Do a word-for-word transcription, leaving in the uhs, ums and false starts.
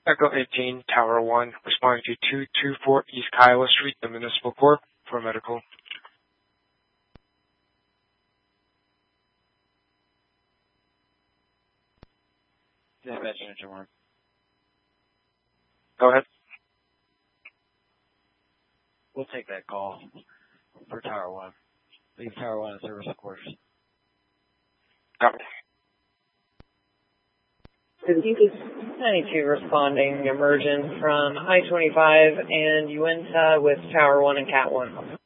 Echo eighteen, Tower one, responding to two two four East Kiowa Street, the Municipal Corp, for medical. Dispatch engine one. Go ahead. We'll take that call for Tower one. Leave Tower one in service, of course. Copy. ninety-two responding emergence from I twenty-five and Uinta with Tower one and Cat one.